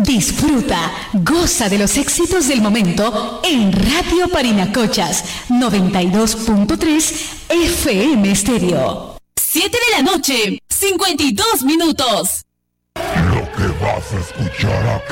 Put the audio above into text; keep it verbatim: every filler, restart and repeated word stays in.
Disfruta, goza de los éxitos del momento en Radio Parinacochas noventa y dos punto tres F M Estéreo. siete de la noche, cincuenta y dos minutos. Lo que vas a escuchar acá